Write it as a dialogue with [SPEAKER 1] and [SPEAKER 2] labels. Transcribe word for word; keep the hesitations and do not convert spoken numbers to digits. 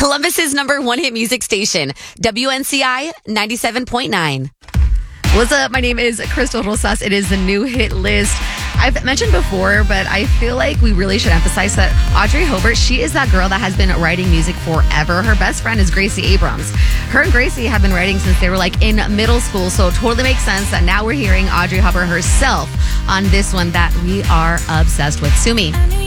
[SPEAKER 1] Columbus's number one hit music station, W N C I ninety-seven point nine.
[SPEAKER 2] What's up? My name is Crystal Rosas. It is the new hit list. I've mentioned before, but I feel like we really should emphasize that Audrey Hobart, she is that girl that has been writing music forever. Her best friend is Gracie Abrams. Her and Gracie have been writing since they were like in middle school, so it totally makes sense that now we're hearing Audrey Hobart herself on this one that we are obsessed with. Sue me.